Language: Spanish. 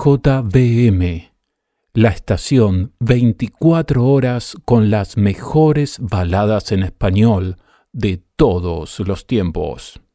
CJBM, la estación 24 horas con las mejores baladas en español de todos los tiempos.